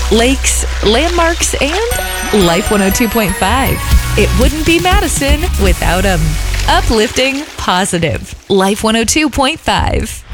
lakes, landmarks, and Life 102.5. It wouldn't be Madison without them. Uplifting, positive. Life 102.5.